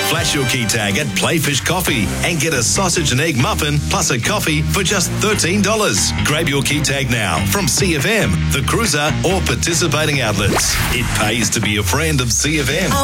Flash your key tag at Playfish Coffee and get a sausage and egg muffin plus a coffee for just $13. Grab your key tag now from CFM, The Cruiser, or participating outlets. It pays to be a friend of CFM.